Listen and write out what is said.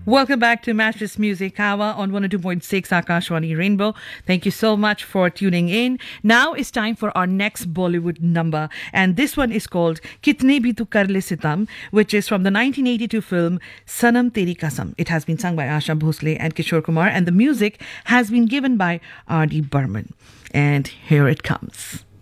Welcome back to Mattress Music Hour on 102.6 Akashwani Rainbow. Thank you so much for tuning in. Now it's time for our next Bollywood number, and this one is called Kitne Bhi Tu Kar Le Sitam, which is from the 1982 film Sanam Teri Kasam. It has been sung by Asha Bhosle and Kishore Kumar, and the music has been given by R.D. Burman. And here it comes.